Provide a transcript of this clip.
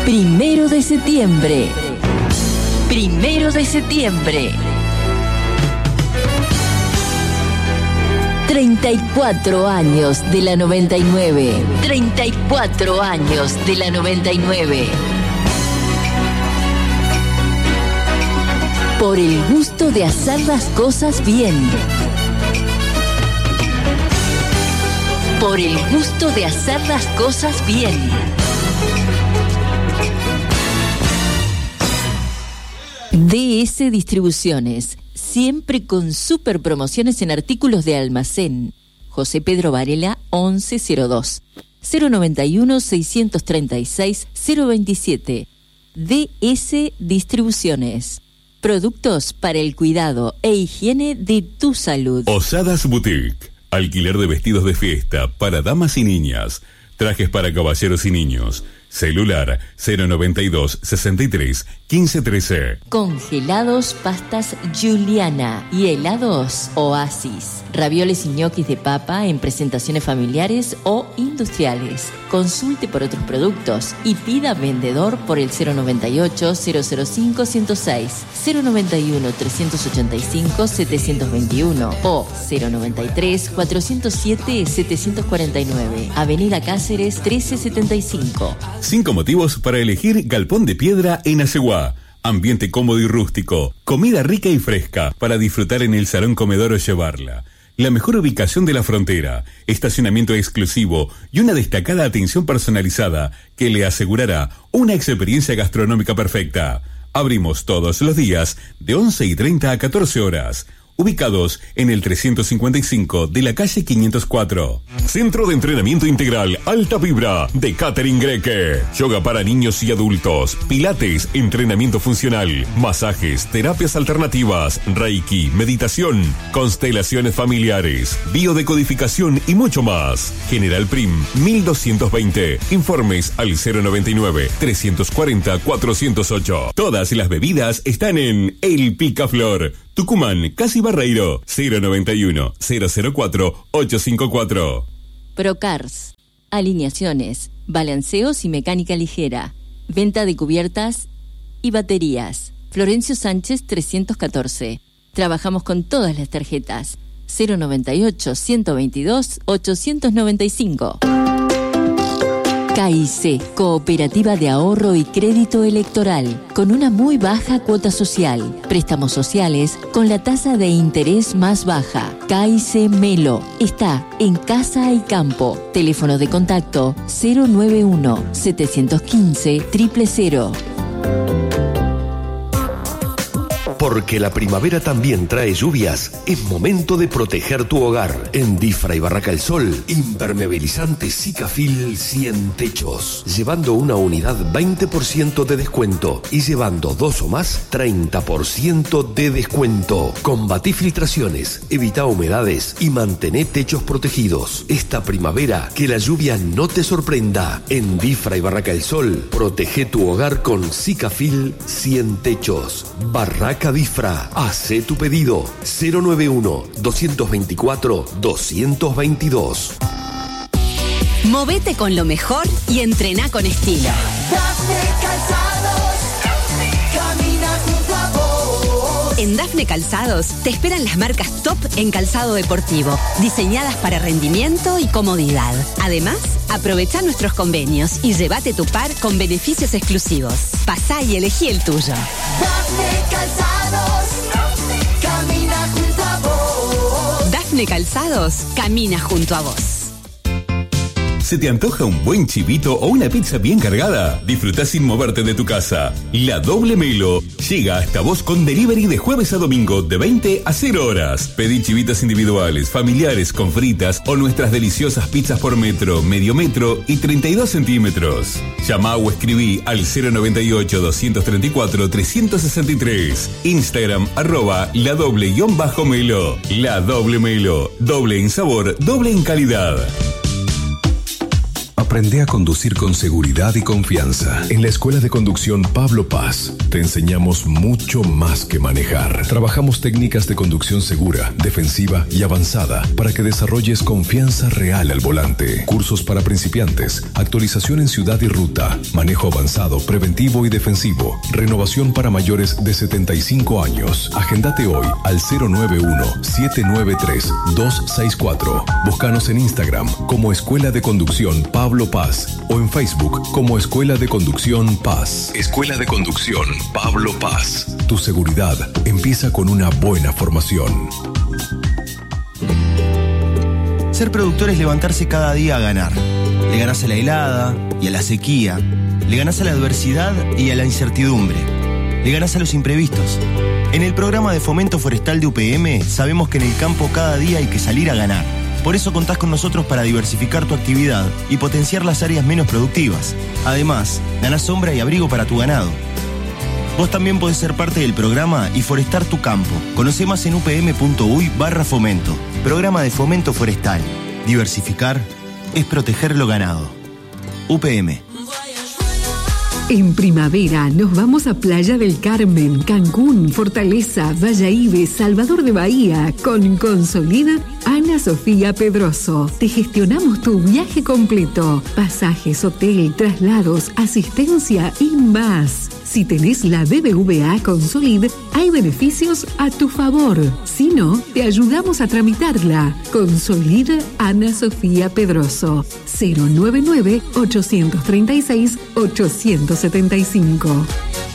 1 de septiembre. 1 de septiembre. 34 años de la 99. 34 años de la 99. Por el gusto de hacer las cosas bien. Por el gusto de hacer las cosas bien. DS Distribuciones, siempre con super promociones en artículos de almacén. José Pedro Varela 1102 091 636 027. DS Distribuciones. Productos para el cuidado e higiene de tu salud. Osadas Boutique. Alquiler de vestidos de fiesta para damas y niñas. Trajes para caballeros y niños. Celular 092 63 15 13. Congelados pastas Juliana y helados Oasis. Ravioles y ñoquis de papa en presentaciones familiares o industriales. Consulte por otros productos y pida vendedor por el 098 005 106, 091 385 721 o 093 407 749. Avenida Cáceres 1375. 5 motivos para elegir Galpón de Piedra en Aceguá. Ambiente cómodo y rústico. Comida rica y fresca para disfrutar en el salón comedor o llevarla. La mejor ubicación de la frontera, estacionamiento exclusivo y una destacada atención personalizada que le asegurará una experiencia gastronómica perfecta. Abrimos todos los días de 11:30 a 14 horas. Ubicados en el 355 de la calle 504. Centro de Entrenamiento Integral Alta Vibra de Catherine Greque. Yoga para niños y adultos. Pilates, entrenamiento funcional. Masajes, terapias alternativas. Reiki, meditación. Constelaciones familiares. Biodecodificación y mucho más. General Prim 1220. Informes al 099 340 408. Todas las bebidas están en El Picaflor. Tucumán, Casi Barreiro, 091 004 854. Procars, alineaciones, balanceos y mecánica ligera. Venta de cubiertas y baterías. Florencio Sánchez 314. Trabajamos con todas las tarjetas. 098 122 895. KIC, Cooperativa de Ahorro y Crédito Electoral, con una muy baja cuota social. Préstamos sociales con la tasa de interés más baja. KIC Melo, está en Casa y Campo. Teléfono de contacto 091 715 000. Porque la primavera también trae lluvias, es momento de proteger tu hogar. En Difra y Barraca El Sol, impermeabilizante Sikafil 100 techos. Llevando una unidad 20% de descuento y llevando 2 o más 30% de descuento. Combatí filtraciones, evita humedades y mantén techos protegidos. Esta primavera que la lluvia no te sorprenda. En Difra y Barraca El Sol, protege tu hogar con Sikafil 100 techos. Barraca Difra, hace tu pedido 091 224 222. Movete con lo mejor y entrená con estilo. Dafne Calzados, camina junto a vos. En Dafne Calzados te esperan las marcas top en calzado deportivo, diseñadas para rendimiento y comodidad. Además, aprovecha nuestros convenios y llévate tu par con beneficios exclusivos. Pasá y elegí el tuyo. Dafne Calzados, camina junto a vos. Dafne Calzados, camina junto a vos. ¿Se te antoja un buen chivito o una pizza bien cargada? Disfruta sin moverte de tu casa. La Doble Melo llega hasta vos con delivery de jueves a domingo de 20 a 0 horas. Pedí chivitas individuales, familiares con fritas o nuestras deliciosas pizzas por metro, medio metro y 32 centímetros. Llama o escribí al 098 234 363. Instagram @ladoble_melo. La Doble Melo. Doble en sabor, doble en calidad. Aprende a conducir con seguridad y confianza. En la Escuela de Conducción Pablo Paz te enseñamos mucho más que manejar. Trabajamos técnicas de conducción segura, defensiva y avanzada para que desarrolles confianza real al volante. Cursos para principiantes, actualización en ciudad y ruta, manejo avanzado, preventivo y defensivo, renovación para mayores de 75 años. Agendate hoy al 091-793-264. Búscanos en Instagram como Escuela de Conducción Pablo Paz o en Facebook como Escuela de Conducción Paz. Escuela de Conducción Pablo Paz. Tu seguridad empieza con una buena formación. Ser productor es levantarse cada día a ganar. Le ganás a la helada y a la sequía. Le ganás a la adversidad y a la incertidumbre. Le ganás a los imprevistos. En el programa de fomento forestal de UPM sabemos que en el campo cada día hay que salir a ganar. Por eso contás con nosotros para diversificar tu actividad y potenciar las áreas menos productivas. Además, ganás sombra y abrigo para tu ganado. Vos también podés ser parte del programa y forestar tu campo. Conocé más en upm.uy/fomento. Programa de fomento forestal. Diversificar es proteger lo ganado. UPM. En primavera nos vamos a Playa del Carmen, Cancún, Fortaleza, Valladolid, Salvador de Bahía. Con Consolid, Ana Sofía Pedroso. Te gestionamos tu viaje completo. Pasajes, hotel, traslados, asistencia y más. Si tenés la BBVA Consolid, hay beneficios a tu favor. Si no, te ayudamos a tramitarla. Consolid, Ana Sofía Pedroso. 099-836-875.